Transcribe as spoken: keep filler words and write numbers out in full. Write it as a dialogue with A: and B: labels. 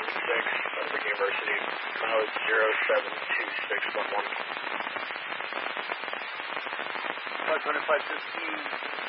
A: one six, Sunbrook University, mileage zero seven two six one one.
B: five twenty-five fifteen.